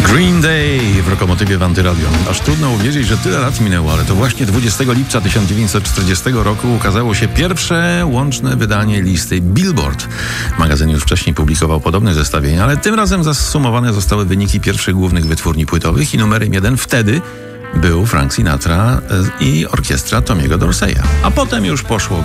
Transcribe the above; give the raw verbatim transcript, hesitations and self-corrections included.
Green Day w Lokomotywie w Antyradio. Aż trudno uwierzyć, że tyle lat minęło, ale to właśnie dwudziestego lipca tysiąc dziewięćset czterdziestego roku ukazało się pierwsze łączne wydanie listy Billboard. Magazyn już wcześniej publikował podobne zestawienia, ale tym razem zasumowane zostały wyniki pierwszych głównych wytwórni płytowych i numerem jeden wtedy był Frank Sinatra i orkiestra Tommy'ego Dorseya. A potem już poszło